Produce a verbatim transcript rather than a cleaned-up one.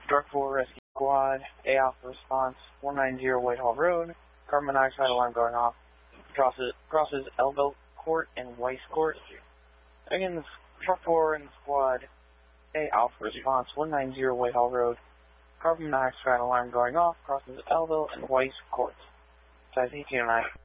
Dark four Rescue Squad, A Alpha Response, one nine zero Whitehall Road, carbon monoxide alarm going off, crosses, crosses Elbelt Court and Weiss Court. Again, this Truck four and the squad, A Alpha Response, one nine zero Whitehall Road, carbon monoxide alarm going off, crosses Elbelt and Weiss Court. Citation nine.